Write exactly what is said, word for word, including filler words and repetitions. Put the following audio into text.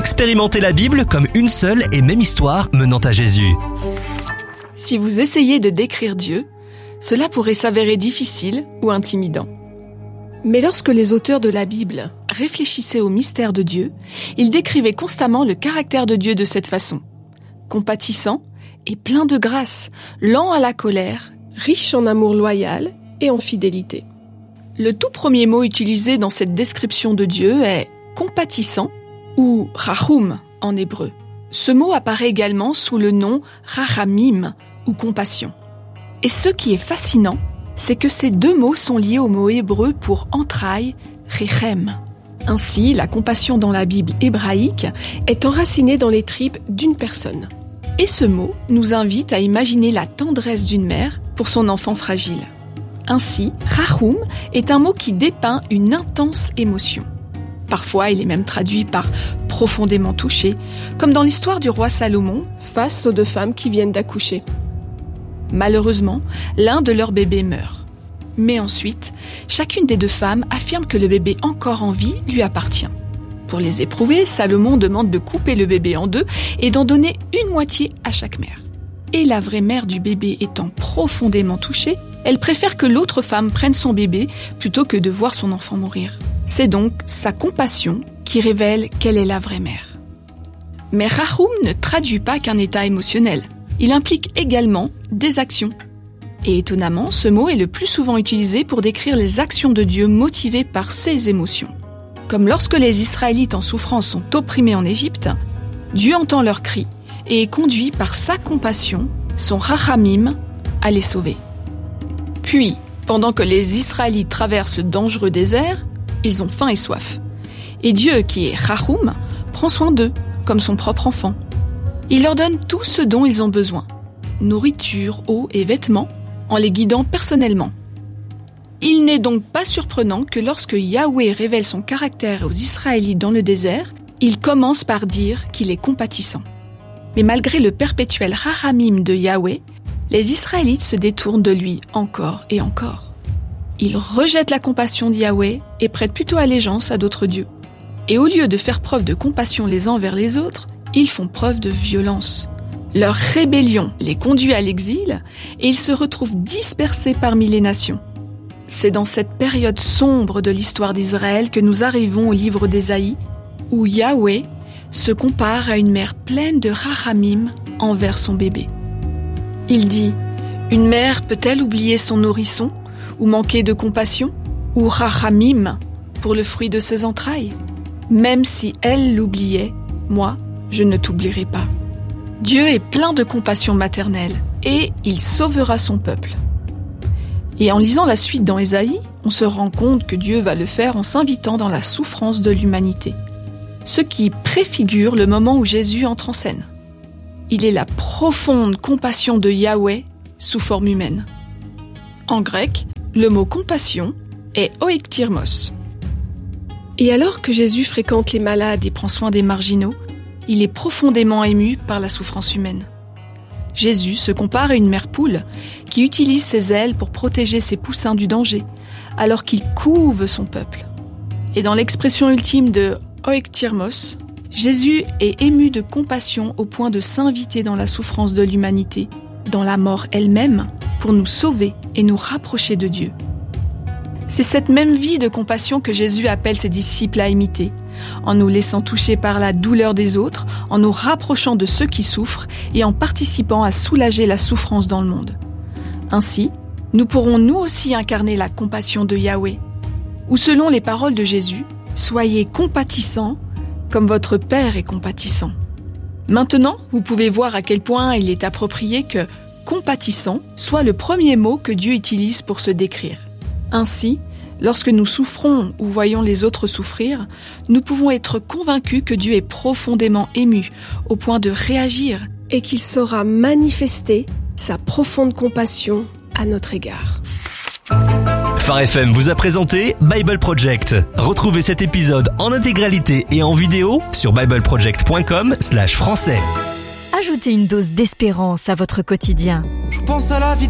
Expérimentez la Bible comme une seule et même histoire menant à Jésus. Si vous essayez de décrire Dieu, cela pourrait s'avérer difficile ou intimidant. Mais lorsque les auteurs de la Bible réfléchissaient au mystère de Dieu, ils décrivaient constamment le caractère de Dieu de cette façon. Compatissant et plein de grâce, lent à la colère, riche en amour loyal et en fidélité. Le tout premier mot utilisé dans cette description de Dieu est « compatissant » ou « rachum » en hébreu. Ce mot apparaît également sous le nom « rachamim » ou « compassion ». Et ce qui est fascinant, c'est que ces deux mots sont liés au mot hébreu pour entrailles, « rechem ». Ainsi, la compassion dans la Bible hébraïque est enracinée dans les tripes d'une personne. Et ce mot nous invite à imaginer la tendresse d'une mère pour son enfant fragile. Ainsi, rachum est un mot qui dépeint une intense émotion. Parfois, il est même traduit par « profondément touché », comme dans l'histoire du roi Salomon face aux deux femmes qui viennent d'accoucher. Malheureusement, l'un de leurs bébés meurt. Mais ensuite, chacune des deux femmes affirme que le bébé encore en vie lui appartient. Pour les éprouver, Salomon demande de couper le bébé en deux et d'en donner une moitié à chaque mère. Et la vraie mère du bébé étant profondément touchée, elle préfère que l'autre femme prenne son bébé plutôt que de voir son enfant mourir. C'est donc sa compassion qui révèle qu'elle est la vraie mère. Mais rachum ne traduit pas qu'un état émotionnel. Il implique également des actions. Et étonnamment, ce mot est le plus souvent utilisé pour décrire les actions de Dieu motivées par ses émotions. Comme lorsque les Israélites en souffrance sont opprimés en Égypte, Dieu entend leurs cris et est conduit par sa compassion, son rachamim, à les sauver. Puis, pendant que les Israélites traversent ce dangereux désert, ils ont faim et soif. Et Dieu, qui est rachum, prend soin d'eux, comme son propre enfant. Il leur donne tout ce dont ils ont besoin, nourriture, eau et vêtements, en les guidant personnellement. Il n'est donc pas surprenant que lorsque Yahweh révèle son caractère aux Israélites dans le désert, il commence par dire qu'il est compatissant. Mais malgré le perpétuel rachamim de Yahweh, les Israélites se détournent de lui encore et encore. Ils rejettent la compassion de Yahweh et prêtent plutôt allégeance à d'autres dieux. Et au lieu de faire preuve de compassion les uns vers les autres, ils font preuve de violence. Leur rébellion les conduit à l'exil et ils se retrouvent dispersés parmi les nations. C'est dans cette période sombre de l'histoire d'Israël que nous arrivons au livre d'Ésaïe, où Yahweh se compare à une mère pleine de rachamim envers son bébé. Il dit « Une mère peut-elle oublier son nourrisson ou manquer de compassion ou rachamim pour le fruit de ses entrailles? Même si elle l'oubliait, moi, je ne t'oublierai pas. » Dieu est plein de compassion maternelle et il sauvera son peuple. Et en lisant la suite dans Ésaïe, on se rend compte que Dieu va le faire en s'invitant dans la souffrance de l'humanité, ce qui préfigure le moment où Jésus entre en scène. Il est la profonde compassion de Yahweh sous forme humaine. En grec, le mot compassion est oiktirmos. Et alors que Jésus fréquente les malades et prend soin des marginaux, il est profondément ému par la souffrance humaine. Jésus se compare à une mère poule qui utilise ses ailes pour protéger ses poussins du danger, alors qu'il couve son peuple. Et dans l'expression ultime de oiktirmos, Jésus est ému de compassion au point de s'inviter dans la souffrance de l'humanité, dans la mort elle-même, pour nous sauver et nous rapprocher de Dieu. C'est cette même vie de compassion que Jésus appelle ses disciples à imiter, en nous laissant toucher par la douleur des autres, en nous rapprochant de ceux qui souffrent et en participant à soulager la souffrance dans le monde. Ainsi, nous pourrons nous aussi incarner la compassion de Yahweh. Ou selon les paroles de Jésus, soyez compatissants comme votre Père est compatissant. Maintenant, vous pouvez voir à quel point il est approprié que compatissant soit le premier mot que Dieu utilise pour se décrire. Ainsi, lorsque nous souffrons ou voyons les autres souffrir, nous pouvons être convaincus que Dieu est profondément ému au point de réagir et qu'il saura manifester sa profonde compassion à notre égard. Phare F M vous a présenté Bible Project. Retrouvez cet épisode en intégralité et en vidéo sur bible project point com slash français. Ajoutez une dose d'espérance à votre quotidien. Je pense à la vie.